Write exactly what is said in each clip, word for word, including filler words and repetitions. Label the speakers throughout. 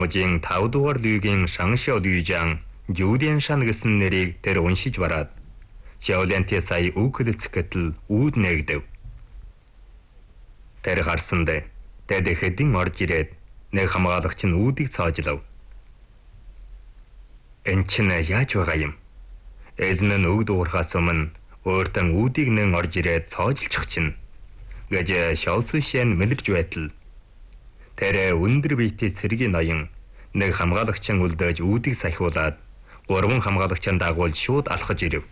Speaker 1: Мужийн тав дугаар лигийн Шаншио Лүйжан Жүүдэн шан гэсэн нэрийг тэр уншиж бараад Шаолянти сая үг хэлцгэтэл үүд нэгдэв. Тэр гарсандэ тэд хэдин орж ирээд нэг хамгаалагч нь үүдийг цаажлав. Энд чинь яаж байгаа юм? Эзэн нь үг дуурхаас өмнө өөртөө үүдийг нэн орж ирээд цаажилчих чинь гэж Шаоцүшэн мэлэрж байтал тэр өндөр биетэй цэргийн ноён нэг хамгаалагчийн үлдээж үүдийг сахиулаад гурван хамгаалагчийн дагуул шууд алхаж ирэв.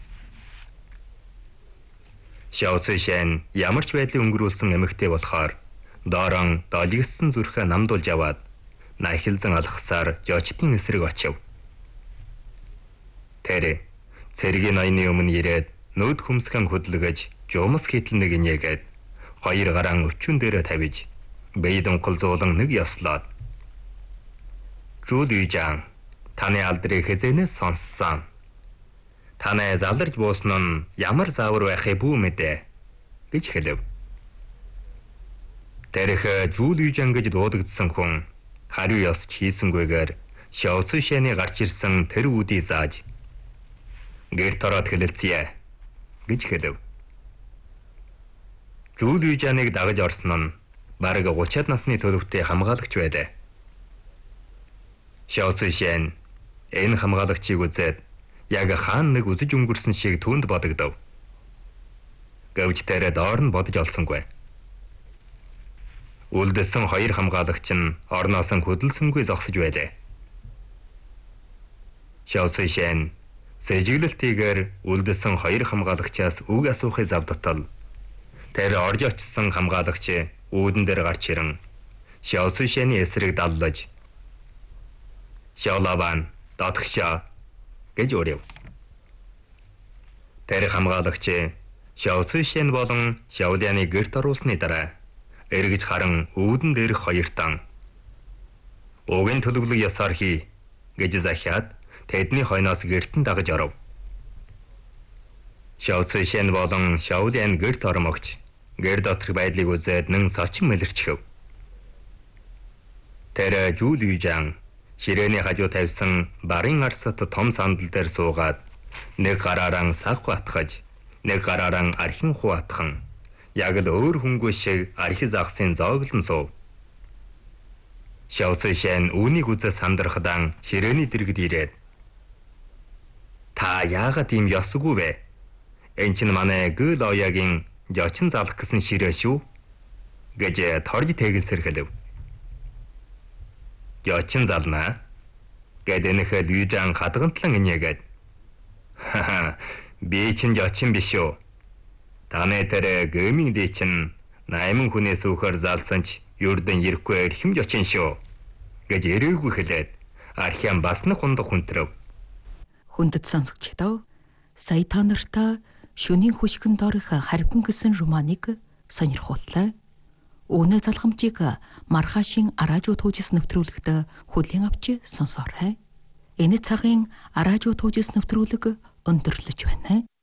Speaker 1: Шаоцүшэн ямар ч байдлын өнгөрүүлсэн эмэгтэй болохоор доорон долгиссан зүрхээ намдуулж аваад нахилзан алхасаар жочдын эсрэг очив. Тэр цэргийн ноёны өмнө ирээд нөд хүмсгэн хөдлөгөж жумас хитл нэг инээгээд хоёр гараан өчүүн дээрээ тавиж бие дунгалзуулан нэг ёслоод Жүүлүйжан таны алдрыг хэзэнээс сонссон. Таны залдарч буусан нь ямар заавар байхыг бүү мэдээ гэж хэлв. Тэрх Жүүлүйжан гэж дуудагдсан хүн хариу ёсч хийсэнгүйгээр Шаоцүшэний гарч ирсэн тэр үүдийг зааж гэрт ороод хэлэлцье гэж хэлв. Жүүлүйжаныг дагаж орсон нь бараг гучаад насны төлөвтэй хамгаалагч байлаа. Шаоцүшэн энэ хамгаалагчийг үзээд яг хаан нэг үзэж өнгөрсөн шиг түүнд бодогдов. Гэвч тэрэ доор нь бодож олсонгүй. Үлдсэн хоёр хамгаалагч нь орноос нь хөдөлсөнгүй зогсож байлаа. Шаоцүшэн сэжиглэлтийгээр үлдсэн хоёр хамгаалагчаас үг асуухыг завдтал тэр орж очсон хамгаалагч үүдэн дээр гарч ирэн Шаоцүшэний эсрэг даллаж Шаолаван датгшаа гэж өрөв. Тэр хамгаалагч Шаоцүшэн болон Шаоляны гэрт оруулсны дараа эргэж харан үүдэн дээрх хоёртан угийн төлөвлөг ясаар хий гэж захиад тэдний хойноос гэртэн дагаж оров. Шаоцүшэн болон Шаолян гэрт ормогч гэр доторх байдлыг үзээд нэн сочин мэлэрчхэв. Тэр Жүүлүйжан ширээний хажуу тавьсан барын арсат том сандал дээр суугаад нэг гараараа сах батгаж нэг гараараа архин хуатхан яг л өөр хүнгүй шиг архи загсын зооглон суув. Шаоцүшэн үүнийг үзэж сандрахдан ширээний дэргэд ирээд та яагаад ийм ёсгүй вэ? Энд чинь манай гэл оягийн жочин залах гэсэн ширээ шүү гэж торж тэгэлсэр хэлв. Жочин зална гэд энэх Лүйжан хадгантлан инээгээд би чинь жочин биш үү? Таны тэр гэмийн дэ чинь найман хүнээс өөхөр залсан ч юрдэн ирэхгүй эрхэм жочин шүү гэж эрээгүй хэлээд архиан басны хундаг хүнтрав.
Speaker 2: Хүндэт сонсогчдоо сая та нартай шөнийн хөшгөнд орох харбин гэсэн романыг сонирхууллаа. Үүний залхамжийг маргаашийн аражуу туужис нэвтрүүлэгт хүлээн авч сонсоорой. Энэ цагийн аражуу туужис нэвтрүүлэг өндөрлөж байна.